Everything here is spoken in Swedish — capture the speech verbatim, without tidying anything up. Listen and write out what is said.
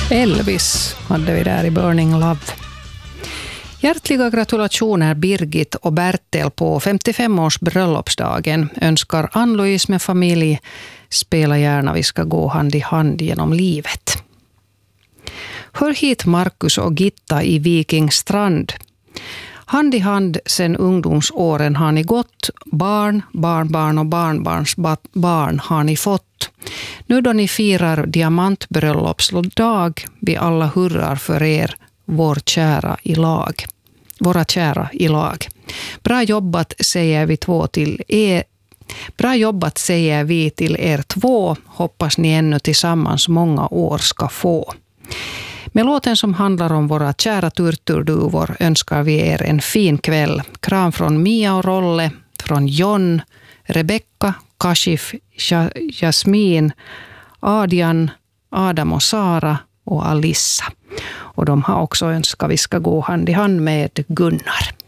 Elvis hade vi där i Burning Love. Hjärtliga gratulationer Birgit och Bertel på femtiofem-års bröllopsdagen. Önskar Ann-Louise med familj. Spela gärna, vi ska gå hand i hand genom livet. Hör hit Markus och Gitta i Vikingstrand. Hand i hand sen ungdomsåren har ni gått. Barn, barnbarn och barnbarns barn har ni fått. Nu då ni firar diamantbröllopsdag, vi alla hurrar för er, vår kära i lag. Våra kära i lag. Bra jobbat säger vi två till er. Bra jobbat säger vi till er två. Hoppas ni ännu tillsammans många år ska få. Med låten som handlar om våra kära turturduvor önskar vi er en fin kväll. Kram från Mia och Rolle, från John, Rebecca, Kashif, Jasmin, Adrian, Adam och Sara och Alissa. Och de har också önskat vi ska gå hand i hand med Gunnar.